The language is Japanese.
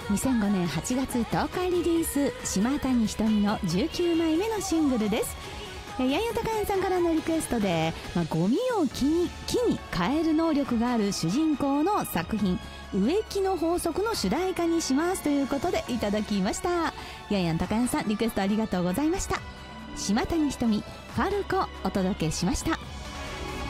2005年8月10日リリース、島谷ひとみの19枚目のシングルです。やんやたかやんさんからのリクエストで、ゴミを木に変える能力がある主人公の作品植木の法則の主題歌にしますということでいただきました。やんやたかやんさん、リクエストありがとうございました。島谷ひとみファルコお届けしました。